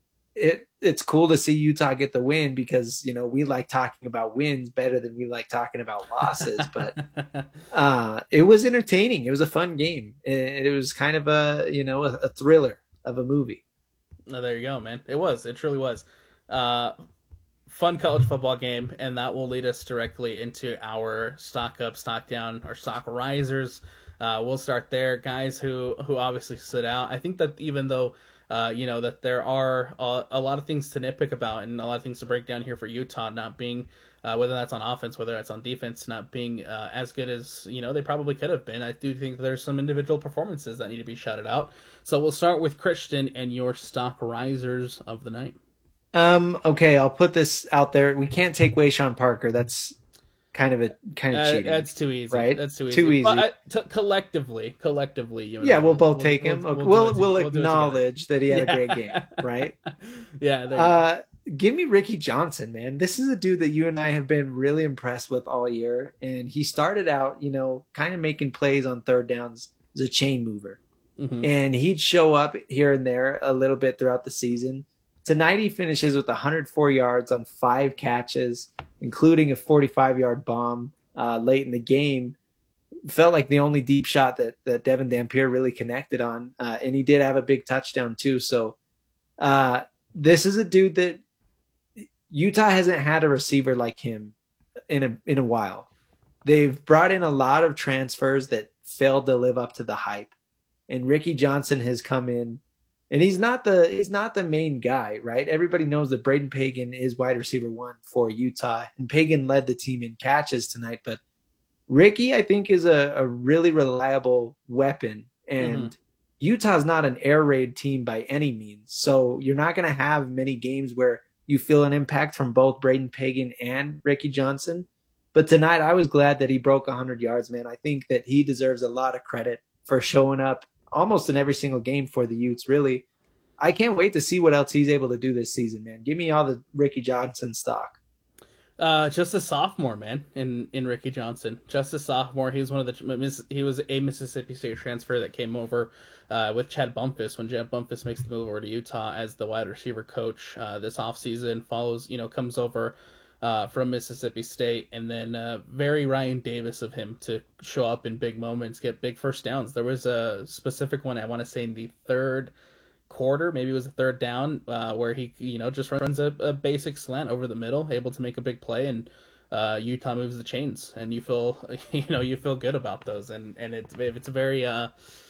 It it's cool to see Utah get the win because, you know, we like talking about wins better than we like talking about losses. But uh, it was entertaining. It was a fun game. It, it was kind of a, you know, a, a thriller of a movie. Oh, there you go, man. It was. It truly was. Uh, fun college football game, and that will lead us directly into our stock up, stock down, or stock risers. Uh, we'll start there, guys who who obviously stood out. I think that even though Uh, you know, that there are a, a lot of things to nitpick about and a lot of things to break down here for Utah not being, uh, whether that's on offense, whether that's on defense, not being uh, as good as, you know, they probably could have been. I do think there's some individual performances that need to be shouted out. So we'll start with Christian and your stock risers of the night. Um, okay, I'll put this out there. We can't take Wayshawn Parker. That's kind of a kind of cheating. Uh, that's too easy, right? That's too easy. Too easy. But, uh, t- collectively, collectively, you yeah, know, we'll both we'll, take we'll, him. We'll, we'll we'll, we'll, we'll acknowledge that he had yeah. a great game, right? yeah. Uh, give me Ricky Johnson, man. This is a dude that you and I have been really impressed with all year, and he started out, you know, kind of making plays on third downs as a chain mover, mm-hmm. and he'd show up here and there a little bit throughout the season. Tonight he finishes with one hundred four yards on five catches, including a forty-five yard bomb. Uh, late in the game, felt like the only deep shot that that Devin Dampier really connected on, uh, and he did have a big touchdown too. So uh, this is a dude that Utah hasn't had a receiver like him in a in a while. They've brought in a lot of transfers that failed to live up to the hype, and Ricky Johnson has come in, and he's not the he's not the main guy, right? Everybody knows that Braden Pagan is wide receiver one for Utah, and Pagan led the team in catches tonight. But Ricky, I think, is a, a really reliable weapon, and mm-hmm. Utah's not an air raid team by any means. So you're not going to have many games where you feel an impact from both Braden Pagan and Ricky Johnson. But tonight, I was glad that he broke one hundred yards, man. I think that he deserves a lot of credit for showing up almost in every single game for the Utes, really. I can't wait to see what else he's able to do this season, man. Give me all the Ricky Johnson stock. Uh, just a sophomore, man, in, in Ricky Johnson. Just a sophomore. He was one of the he was a Mississippi State transfer that came over uh, with Chad Bumpus when Chad Bumpus makes the move over to Utah as the wide receiver coach uh, this offseason. Follows, you know, comes over uh, from Mississippi State, and then uh, very Ryan Davis of him to show up in big moments, get big first downs. There was a specific one, I want to say in the third quarter, maybe it was a third down, uh, where he, you know, just runs a, a basic slant over the middle, able to make a big play, and uh, Utah moves the chains, and you feel, you know, you feel good about those, and and it's it's a very uh,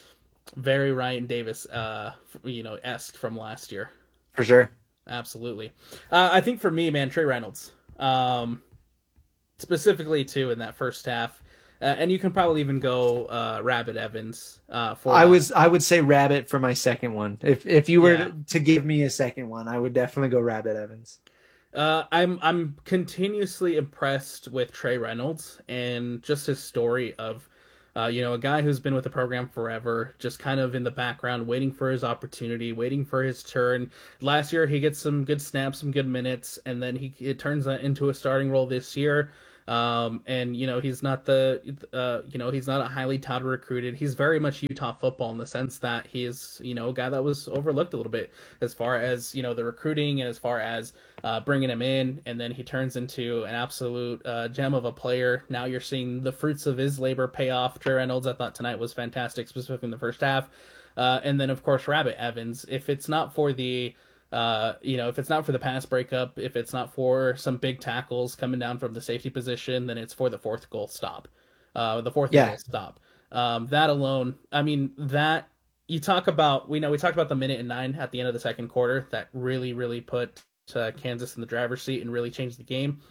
Very Ryan Davis, uh, you know, esque from last year. For sure. Absolutely. Uh, I think for me, man, Trey Reynolds, um, specifically too in that first half, uh, and you can probably even go uh, Rabbit Evans. Uh, for I that. was I would say Rabbit for my second one. If if you were Yeah. to, to give me a second one, I would definitely go Rabbit Evans. Uh, I'm I'm continuously impressed with Trey Reynolds and just his story of, uh, you know, a guy who's been with the program forever, just kind of in the background, waiting for his opportunity, waiting for his turn. Last year, he gets some good snaps, some good minutes, and then he it turns that into a starting role this year. Um, and you know, he's not the, uh, you know, he's not a highly touted recruited. He's very much Utah football in the sense that he is, you know, a guy that was overlooked a little bit as far as, you know, the recruiting and as far as uh, bringing him in. And then he turns into an absolute uh, gem of a player. Now you're seeing the fruits of his labor pay off. Trey Reynolds, I thought tonight was fantastic, specifically in the first half. Uh, and then of course, Rabbit Evans, if it's not for the, Uh, you know, if it's not for the pass breakup, if it's not for some big tackles coming down from the safety position, then it's for the fourth goal stop. Uh, the fourth Yeah. goal stop. Um, that alone, I mean, that you talk about, we know we talked about the minute and nine at the end of the second quarter that really, really put uh, Kansas in the driver's seat and really changed the game.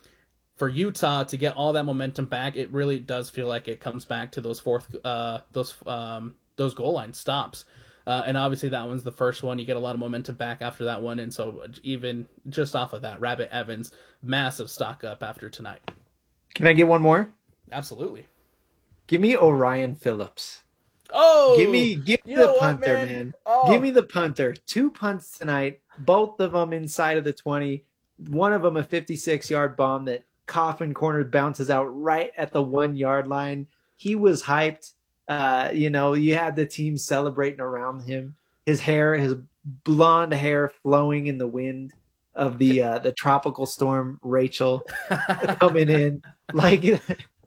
For Utah to get all that momentum back, it really does feel like it comes back to those fourth, uh, those, um, those goal line stops. Uh, and obviously that one's the first one. You get a lot of momentum back after that one. And so even just off of that, Rabbit Evans, massive stock up after tonight. Can I get one more? Absolutely. Give me Orion Phillips. Oh, Give me give me you know the what, punter, man? man. Oh. Give me the punter. Two punts tonight, both of them inside of the twenty. One of them a fifty-six-yard bomb that Coffin corner bounces out right at the one-yard line. He was hyped. Uh, you know, you had the team celebrating around him. His hair, his blonde hair flowing in the wind of the uh, the tropical storm Rachel coming in. Like,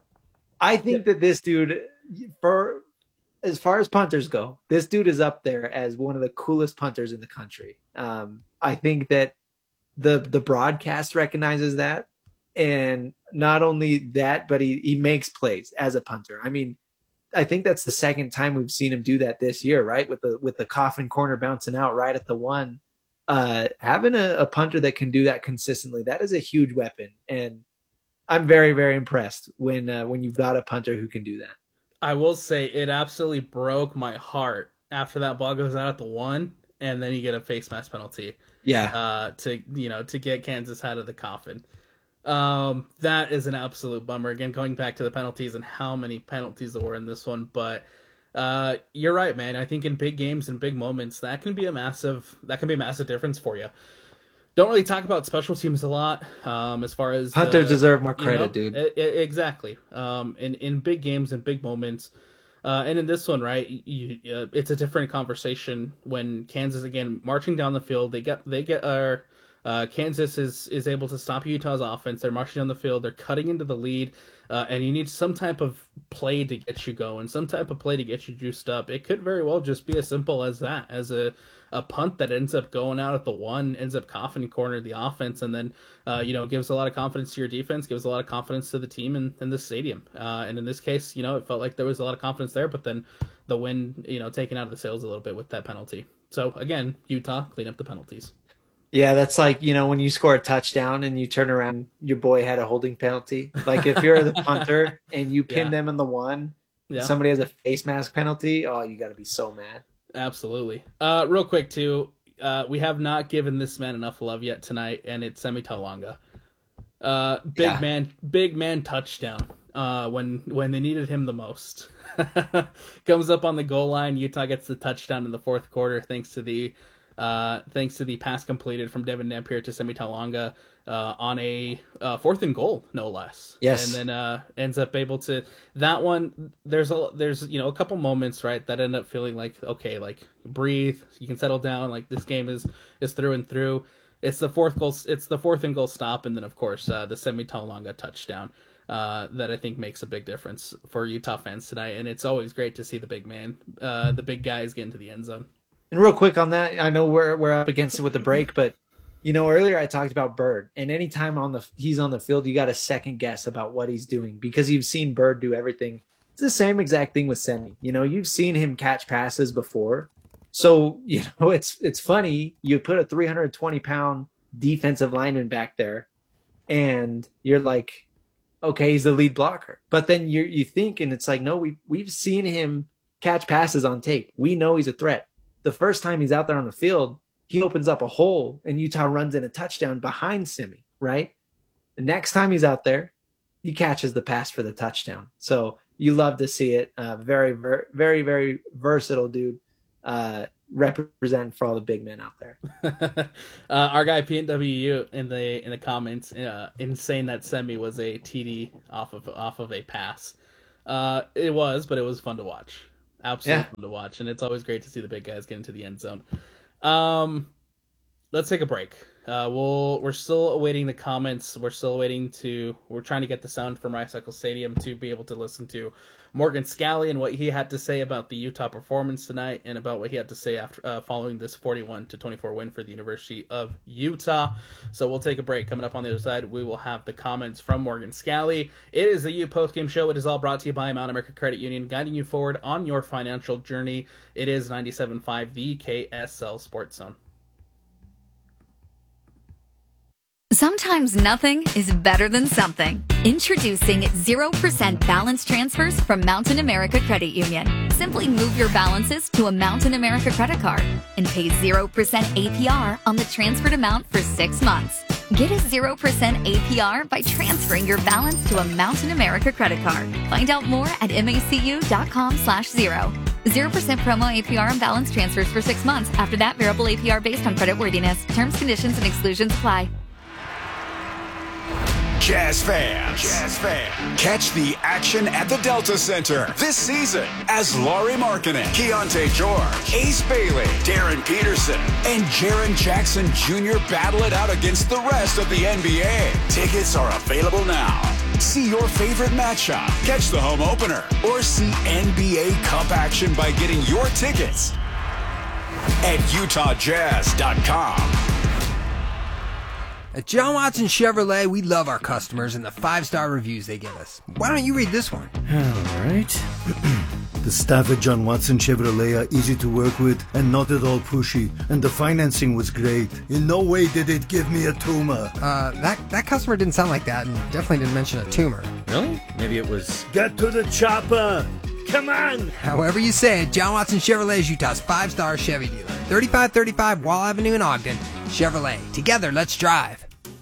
I think that this dude, for as far as punters go, this dude is up there as one of the coolest punters in the country. Um, I think that the the broadcast recognizes that, and not only that, but he he makes plays as a punter. I mean, I think that's the second time we've seen him do that this year, right? With the with the Coffin corner bouncing out right at the one. Uh, having a, a punter that can do that consistently, that is a huge weapon. And I'm very, very impressed when uh, when you've got a punter who can do that. I will say it absolutely broke my heart after that ball goes out at the one, and then you get a face mask penalty. Yeah. Uh, to you know to get Kansas out of the coffin. Um, that is an absolute bummer. Again, going back to the penalties and how many penalties there were in this one, but uh, you're right, man. I think in big games and big moments, that can be a massive that can be a massive difference for you. Don't really talk about special teams a lot, um, as far as Punters the, deserve more you credit, know, dude. I- I- exactly. Um, in in big games and big moments, uh, and in this one, right, you, uh, it's a different conversation when Kansas again marching down the field. They get they get our. Uh, Kansas is is able to stop Utah's offense. They're marching down the field. They're cutting into the lead, uh, and you need some type of play to get you going, some type of play to get you juiced up. It could very well just be as simple as that, as a, a punt that ends up going out at the one, ends up Coffin corner the offense, and then uh, you know gives a lot of confidence to your defense, gives a lot of confidence to the team in, in the stadium. Uh, and in this case, you know, it felt like there was a lot of confidence there, but then the win, you know, taken out of the sails a little bit with that penalty. So again, Utah, clean up the penalties. Yeah, that's like, you know, when you score a touchdown and you turn around, your boy had a holding penalty. Like if you're the punter and you pin Yeah. them in the one, Yeah. somebody has a face mask penalty, oh, you got to be so mad. Absolutely. Uh, real quick too, uh, we have not given this man enough love yet tonight, and it's Semi Talanga. Uh, big Yeah. man, big man touchdown. Uh, when when they needed him the most, comes up on the goal line. Utah gets the touchdown in the fourth quarter, thanks to the uh, thanks to the pass completed from Devin Dampier to Semi Talanga uh, on a uh, fourth and goal, no less. Yes. And then uh, ends up able to that one. There's a there's you know a couple moments right that end up feeling like okay, like breathe, you can settle down. Like this game is is through and through. It's the fourth goal. It's the fourth and goal stop, and then of course uh, the Semi Talanga touchdown. Uh, that I think makes a big difference for Utah fans tonight, and it's always great to see the big man, uh, the big guys get into the end zone. And real quick on that, I know we're we're up against it with the break, but you know earlier I talked about Bird, and anytime on the he's on the field, you got to second guess about what he's doing because you've seen Bird do everything It's the same exact thing with Semi. You know, you've seen him catch passes before. So, you know, it's it's funny. You put a three hundred twenty pound defensive lineman back there, and you're like, okay, he's the lead blocker. But then you you think, and it's like, no, we we've seen him catch passes on tape. We know he's a threat. The first time he's out there on the field, he opens up a hole, and Utah runs in a touchdown behind Semi, right? The next time he's out there, he catches the pass for the touchdown. So you love to see it. Uh, very, very, very, very versatile dude. Uh, representing for all the big men out there. uh, our guy P N W U in the in the comments, uh, in saying that Semi was a T D off of off of a pass. Uh, it was, but it was fun to watch. Absolutely yeah. fun to watch, and it's always great to see the big guys get into the end zone. Um, let's take a break. Uh, we'll we're still awaiting the comments. We're still waiting to. We're trying to get the sound from Rice-Eccles Stadium to be able to listen to Morgan Scalley and what he had to say about the Utah performance tonight, and about what he had to say after uh, following this forty-one to twenty-four win for the University of Utah. So we'll take a break. Coming up on the other side, we will have the comments from Morgan Scalley. It is the U Postgame Show. It is all brought to you by Mount America Credit Union, guiding you forward on your financial journey. It is ninety-seven point five, the K S L Sports Zone. Sometimes nothing is better than something. Introducing zero percent balance transfers from Mountain America Credit Union. Simply move your balances to a Mountain America credit card and pay zero percent A P R on the transferred amount for six months. Get a zero percent A P R by transferring your balance to a Mountain America credit card. Find out more at macu.com slash zero. zero percent promo A P R on balance transfers for six months. After that, variable A P R based on creditworthiness. Terms, conditions, and exclusions apply. Jazz fans, Jazz fans, catch the action at the Delta Center this season as Lauri Markkanen, Keontae George, Ace Bailey, Darren Peterson, and Jaren Jackson Junior battle it out against the rest of the N B A. Tickets are available now. See your favorite matchup, catch the home opener, or see N B A Cup action by getting your tickets at utah jazz dot com. At John Watson Chevrolet, we love our customers and the five-star reviews they give us. Why don't you read this one? All right. The staff at John Watson Chevrolet are easy to work with and not at all pushy, and the financing was great. In no way did it give me a tumor. Uh, that, that customer didn't sound like that and definitely didn't mention a tumor. Really? Maybe it was... Get to the chopper! Come on! However you say it, John Watson Chevrolet is Utah's five-star Chevy dealer. thirty-five thirty-five Wall Avenue in Ogden. Chevrolet. Together, let's drive.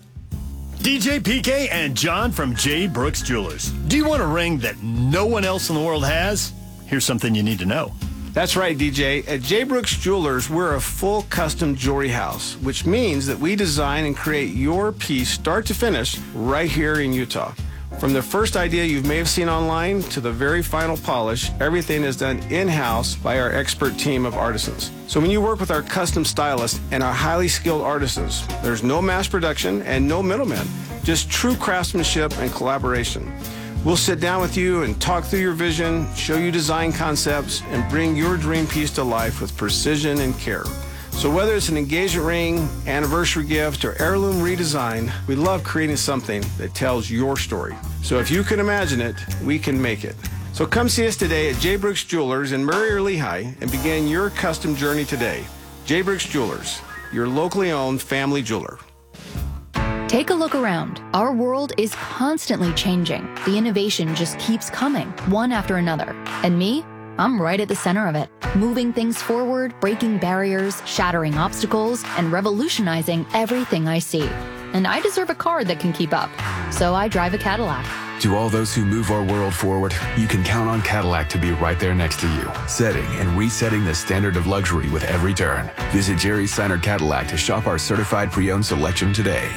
D J P K and John from J. Brooks Jewelers. Do you want a ring that no one else in the world has? Here's something you need to know. That's right, D J. At J. Brooks Jewelers, we're a full custom jewelry house, which means that we design and create your piece start to finish right here in Utah. From the first idea you may have seen online to the very final polish, everything is done in-house by our expert team of artisans. So when you work with our custom stylists and our highly skilled artisans, there's no mass production and no middlemen, just true craftsmanship and collaboration. We'll sit down with you and talk through your vision, show you design concepts, and bring your dream piece to life with precision and care. So whether it's an engagement ring, anniversary gift, or heirloom redesign, we love creating something that tells your story. So if you can imagine it, we can make it. So come see us today at J. Brooks Jewelers in Murray or Lehigh and begin your custom journey today. J. Brooks Jewelers, your locally owned family jeweler. Take a look around. Our world is constantly changing. The innovation just keeps coming, one after another. And me? I'm right at the center of it, moving things forward, breaking barriers, shattering obstacles, and revolutionizing everything I see. And I deserve a car that can keep up, so I drive a Cadillac. To all those who move our world forward, you can count on Cadillac to be right there next to you, setting and resetting the standard of luxury with every turn. Visit Jerry Seiner Cadillac to shop our certified pre-owned selection today.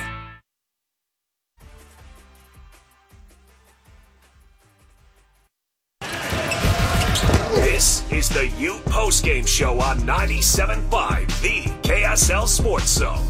This is the U Postgame Show on ninety-seven point five, the K S L Sports Zone.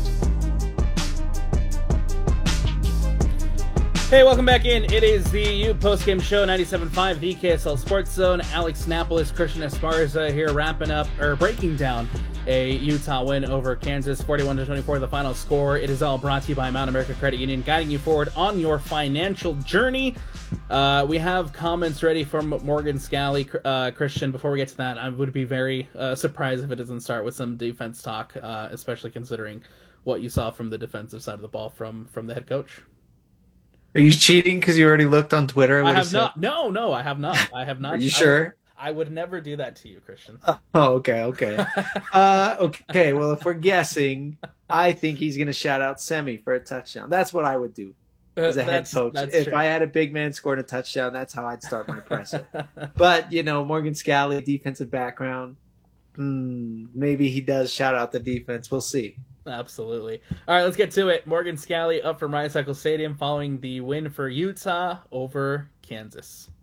Hey, welcome back in. It is the U Postgame Show, ninety-seven point five, the K S L Sports Zone. Alex Napolis, Christian Esparza here wrapping up, or breaking down a Utah win over Kansas, forty-one to twenty-four, the final score. It is all brought to you by Mount America Credit Union, guiding you forward on your financial journey. Uh, we have comments ready from Morgan Scally. Uh, Christian, before we get to that, I would be very uh, surprised if it doesn't start with some defense talk, uh, especially considering what you saw from the defensive side of the ball from, from the head coach. Are you cheating because you already looked on Twitter? I have not. No, no, I have not. I have not. Are you sure? I, I would never do that to you, Christian. Oh, okay, okay. uh, okay, well, if we're guessing, I think he's going to shout out Semi for a touchdown. That's what I would do as a head coach. If true. I had a big man scoring a touchdown, that's how I'd start my presser. But, you know, Morgan Scally, defensive background, hmm, maybe he does shout out the defense. We'll see. Absolutely. All right, let's get to it. Morgan Scally up from Rice Eccles Stadium following the win for Utah over Kansas.